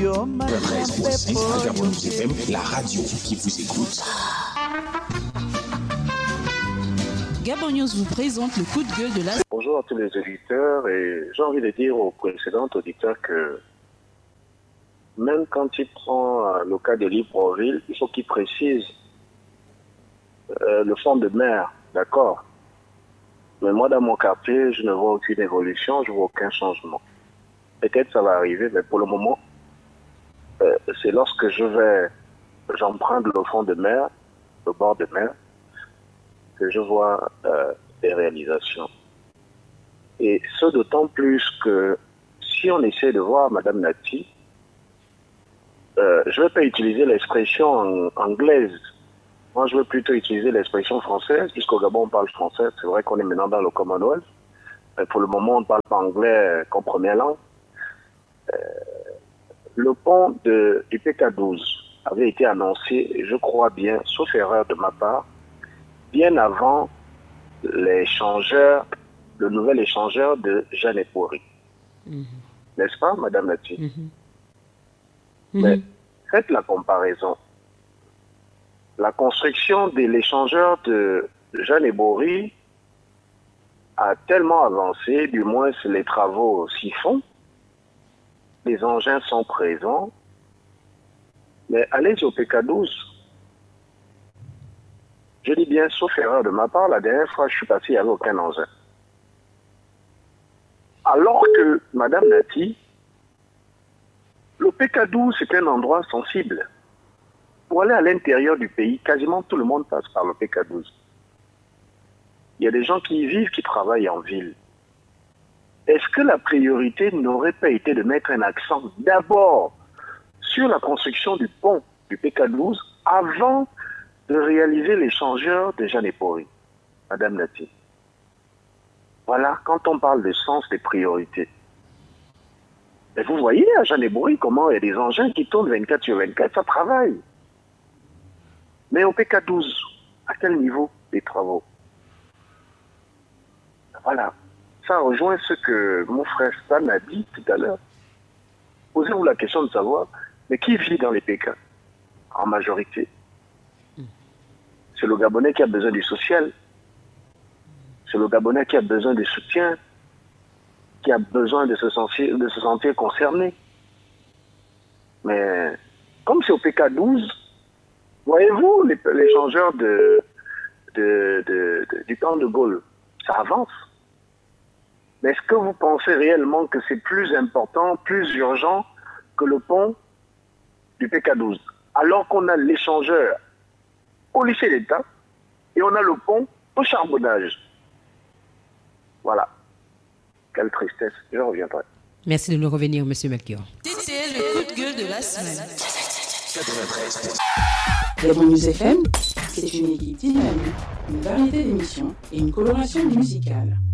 Gabon FM, la radio qui vous écoute. Gabon News vous présente le coup de gueule de la... Bonjour à tous les auditeurs, et j'ai envie de dire aux précédents auditeurs que même quand il prend le cas de Libreville, il faut qu'il précise le fond de mer, d'accord? Mais moi, dans mon quartier, je ne vois aucune évolution, je ne vois aucun changement. Peut-être ça va arriver, mais pour le moment, c'est lorsque j'emprunte le fond de mer, le bord de mer, que je vois des réalisations. Et ce d'autant plus que si on essaie de voir Madame Nati, je ne vais pas utiliser l'expression anglaise. Moi, je veux plutôt utiliser l'expression française, puisqu'au Gabon, on parle français. C'est vrai qu'on est maintenant dans le Commonwealth. Mais pour le moment, on ne parle pas anglais comme première langue. Le pont du PK12 avait été annoncé, je crois bien, sauf erreur de ma part, bien avant le nouvel échangeur de Jeanne Epori. N'est-ce pas, Madame Nati? Mais faites la comparaison. La construction de l'échangeur de Jeanne Epori a tellement avancé, du moins les travaux s'y font, les engins sont présents, mais allez au PK12. Je dis bien, sauf erreur de ma part, la dernière fois que je suis passé, il n'y avait aucun engin. Alors que, Madame Nati, le PK12, c'est un endroit sensible. Pour aller à l'intérieur du pays, quasiment tout le monde passe par le PK12. Il y a des gens qui y vivent, qui travaillent en ville. Est-ce que la priorité n'aurait pas été de mettre un accent d'abord sur la construction du pont du PK12 avant de réaliser l'échangeur de Jeanne Epori, Madame Nati? Voilà, quand on parle de sens des priorités. Mais vous voyez à Jeanne Epori comment il y a des engins qui tournent 24 sur 24, ça travaille. Mais au PK12, à quel niveau des travaux? Voilà. Ça rejoint ce que mon frère Stan a dit tout à l'heure. Posez-vous la question de savoir, mais qui vit dans les PK en majorité? C'est le Gabonais qui a besoin du social. C'est le Gabonais qui a besoin de soutien, qui a besoin de se sentir concerné. Mais comme c'est au PK12, voyez-vous l'échangeur du camp de Gaulle, ça avance. Mais est-ce que vous pensez réellement que c'est plus important, plus urgent que le pont du PK12? Alors qu'on a l'échangeur au lycée d'État et on a le pont au charbonnage. Voilà. Quelle tristesse. Je reviendrai. Merci de nous revenir, Monsieur Melchior. C'était le coup de gueule de la semaine. 93. Gabon News FM, c'est une équipe dynamique, une variété d'émissions et une coloration musicale.